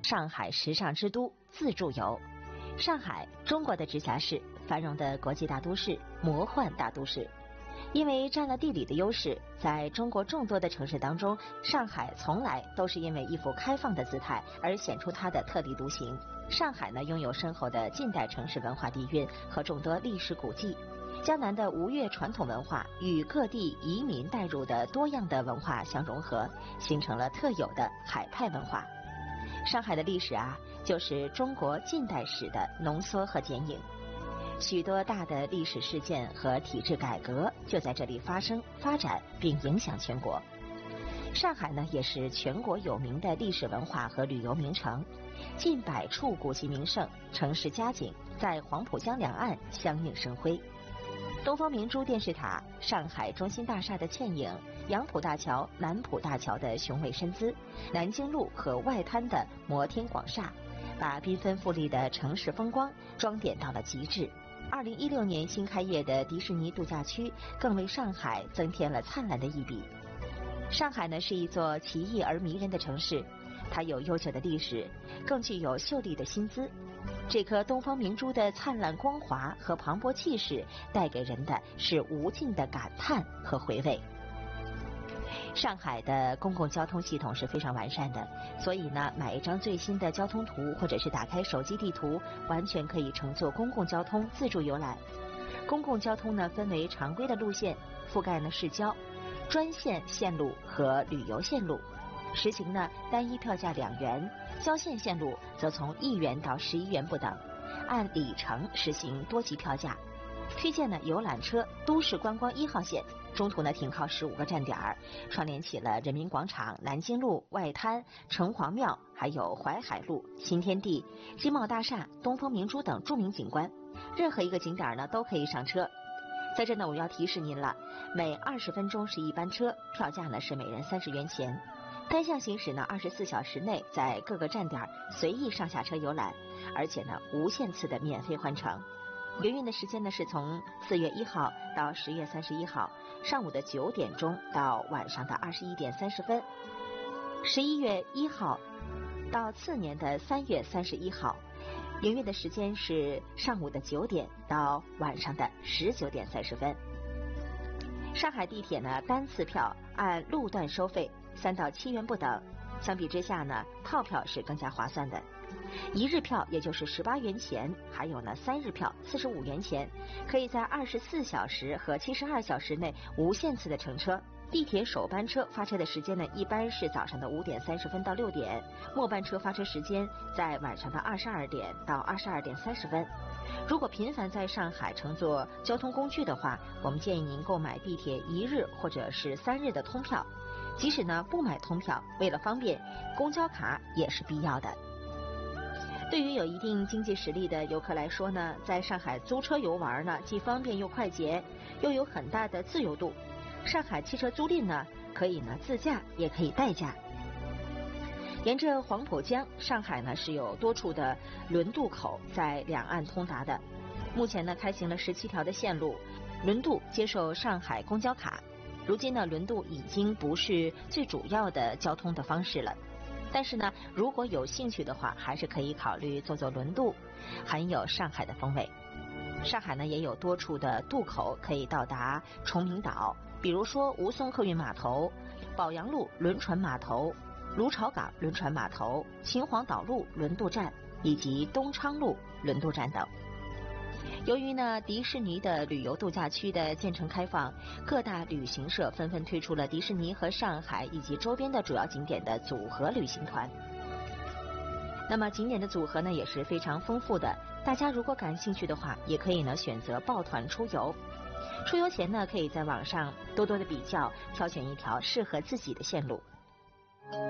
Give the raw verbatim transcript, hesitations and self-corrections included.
上海时尚之都自助游。上海，中国的直辖市，繁荣的国际大都市，魔幻大都市。因为占了地理的优势，在中国众多的城市当中，上海从来都是因为一副开放的姿态而显出它的特立独行。上海呢，拥有深厚的近代城市文化底蕴和众多历史古迹。江南的吴越传统文化与各地移民带入的多样的文化相融合，形成了特有的海派文化。上海的历史啊，就是中国近代史的浓缩和剪影。许多大的历史事件和体制改革就在这里发生、发展并影响全国。上海呢，也是全国有名的历史文化和旅游名城，近百处古迹名胜、城市佳景在黄浦江两岸相映生辉。东方明珠电视塔、上海中心大厦的倩影、杨浦大桥、南浦大桥的雄伟身姿、南京路和外滩的摩天广厦，把缤纷富丽的城市风光装点到了极致。二零一六年新开业的迪士尼度假区更为上海增添了灿烂的一笔。上海呢，是一座奇异而迷人的城市，它有悠久的历史，更具有秀丽的新姿。这颗东方明珠的灿烂光华和磅礴气势，带给人的是无尽的感叹和回味。上海的公共交通系统是非常完善的，所以呢，买一张最新的交通图，或者是打开手机地图，完全可以乘坐公共交通自助游览。公共交通呢，分为常规的路线，覆盖呢市郊、专线线路和旅游线路。实行呢单一票价两元，郊县线路则从一元到十一元不等，按里程实行多级票价。推荐呢游览车都市观光一号线，中途呢停靠十五个站点，串联起了人民广场、南京路、外滩、城隍庙，还有淮海路、新天地、金茂大厦、东方明珠等著名景观。任何一个景点呢都可以上车。在这呢，我要提示您了，每二十分钟是一班车，票价呢是每人三十元钱。单向行驶呢，二十四小时内在各个站点随意上下车游览，而且呢无限次的免费换乘。营运的时间呢是从四月一号到十月三十一号，上午的九点钟到晚上的二十一点三十分。十一月一号到次年的三月三十一号，营运的时间是上午的九点到晚上的十九点三十分。上海地铁呢单次票按路段收费，三到七元不等，相比之下呢，套票是更加划算的。一日票也就是十八元钱，还有呢三日票四十五元钱，可以在二十四小时和七十二小时内无限次的乘车。地铁首班车发车的时间呢，一般是早上的五点三十分到六点，末班车发车时间在晚上的二十二点到二十二点三十分。如果频繁在上海乘坐交通工具的话，我们建议您购买地铁一日或者是三日的通票。即使呢不买通票，为了方便，公交卡也是必要的。对于有一定经济实力的游客来说呢，在上海租车游玩呢，既方便又快捷，又有很大的自由度。上海汽车租赁呢，可以呢自驾，也可以代驾。沿着黄浦江，上海呢是有多处的轮渡口在两岸通达的。目前呢开行了十七条的线路，轮渡接受上海公交卡。如今呢，轮渡已经不是最主要的交通的方式了。但是呢，如果有兴趣的话，还是可以考虑坐坐轮渡，很有上海的风味。上海呢也有多处的渡口可以到达崇明岛，比如说吴淞客运码头、宝阳路轮船码头、芦潮港轮船码头、秦皇岛路轮渡站以及东昌路轮渡站等。由于呢迪士尼的旅游度假区的建成开放，各大旅行社纷纷推出了迪士尼和上海以及周边的主要景点的组合旅行团。那么景点的组合呢也是非常丰富的，大家如果感兴趣的话，也可以呢选择抱团出游。出游前呢，可以在网上多多的比较，挑选一条适合自己的线路。